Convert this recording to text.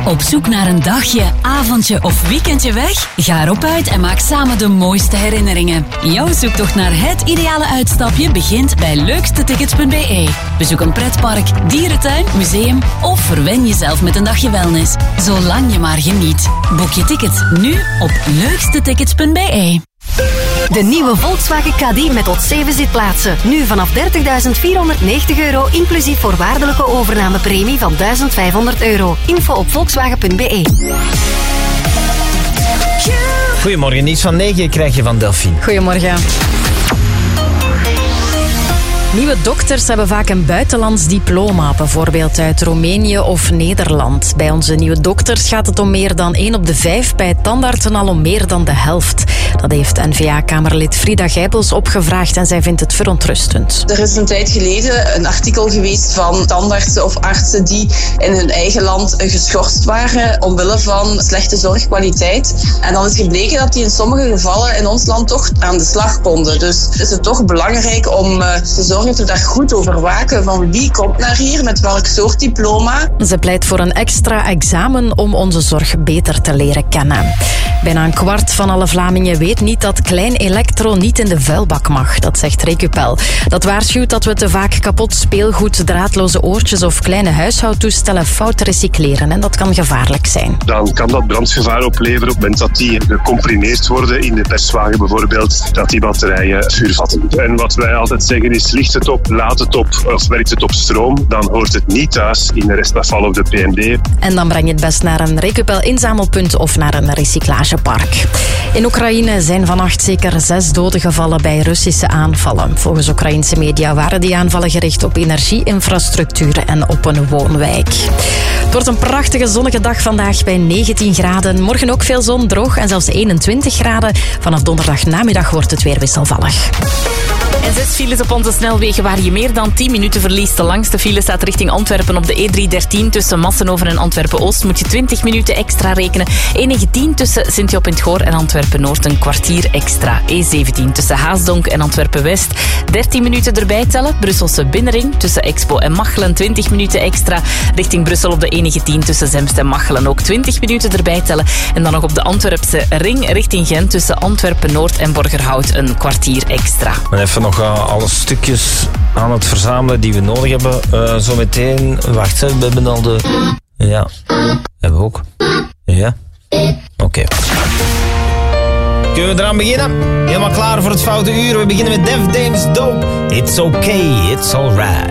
Op zoek naar een dagje, avondje of weekendje weg? Ga erop uit en maak samen de mooiste herinneringen. Jouw zoektocht naar het ideale uitstapje begint bij leukstetickets.be. Bezoek een pretpark, dierentuin, museum of verwen jezelf met een dagje wellness. Zolang je maar geniet. Boek je tickets nu op leukstetickets.be. De nieuwe Volkswagen Caddy met tot 7 zitplaatsen. Nu vanaf €30.490 inclusief voorwaardelijke overnamepremie van €1.500. Info op volkswagen.be. Goedemorgen, nieuws van 9 krijg je van Delphine. Goedemorgen. Nieuwe dokters hebben vaak een buitenlands diploma, bijvoorbeeld uit Roemenië of Nederland. Bij onze nieuwe dokters gaat het om meer dan 1 op de 5, bij tandartsen al om meer dan de helft. Dat heeft N-VA-kamerlid Frida Gijbels opgevraagd en zij vindt het verontrustend. Er is een tijd geleden een artikel geweest van tandartsen of artsen die in hun eigen land geschorst waren omwille van slechte zorgkwaliteit. En dan is gebleken dat die in sommige gevallen in ons land toch aan de slag konden. Dus is het toch belangrijk om te zorgen dat we daar goed over waken van wie komt naar hier, met welk soort diploma. Ze pleit voor een extra examen om onze zorg beter te leren kennen. Bijna een kwart van alle Vlamingen weet niet dat klein elektro niet in de vuilbak mag. Dat zegt Recupel. Dat waarschuwt dat we te vaak kapot speelgoed, draadloze oortjes of kleine huishoudtoestellen fout recycleren. En dat kan gevaarlijk zijn. Dan kan dat brandgevaar opleveren op het moment dat die gecomprimeerd worden in de perswagen bijvoorbeeld, dat die batterijen vuur vatten. En wat wij altijd zeggen is, ligt het op, laat het op of werkt het op stroom, dan hoort het niet thuis in de restafval of de PMD. En dan breng je het best naar een Recupel inzamelpunt of naar een recyclagepark. In Oekraïne zijn vannacht zeker 6 doden gevallen bij Russische aanvallen. Volgens Oekraïense media waren die aanvallen gericht op energieinfrastructuur en op een woonwijk. Het wordt een prachtige zonnige dag vandaag bij 19 graden. Morgen ook veel zon, droog en zelfs 21 graden. Vanaf donderdag namiddag wordt het weer wisselvallig. En 6 files op onze snelwegen waar je meer dan 10 minuten verliest. De langste file staat richting Antwerpen op de E313 tussen Massenhoven en Antwerpen-Oost. Moet je 20 minuten extra rekenen. E19 tussen Sint-Job in het Goor en Antwerpen-Noord een kwartier extra. E17 tussen Haasdonk en Antwerpen-West 13 minuten erbij tellen. Brusselse Binnenring tussen Expo en Machelen 20 minuten extra. Richting Brussel op de E19 tussen Zemst en Machelen ook 20 minuten erbij tellen. En dan nog op de Antwerpse Ring richting Gent tussen Antwerpen-Noord en Borgerhout een kwartier extra. En even nog alle stukjes aan het verzamelen die we nodig hebben. Zometeen, wacht, we hebben al de... Ja, hebben we ook. Ja, oké. Kunnen we eraan beginnen? Helemaal klaar voor het foute uur. We beginnen met Def Dames Dope. It's okay, it's alright.